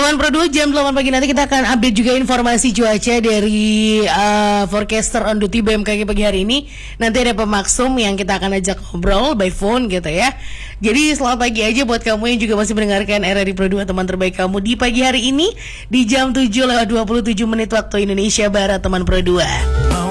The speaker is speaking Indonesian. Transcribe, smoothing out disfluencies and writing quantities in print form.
Teman Pro 2 jam 8 pagi nanti kita akan update juga informasi cuaca dari forecaster on duty BMKG pagi hari ini. Nanti ada pemaksum yang kita akan ajak ngobrol by phone gitu ya. Jadi selamat pagi aja buat kamu yang juga masih mendengarkan RRI Pro 2, teman terbaik kamu di pagi hari ini di jam 7:27 waktu Indonesia Barat, teman Pro 2.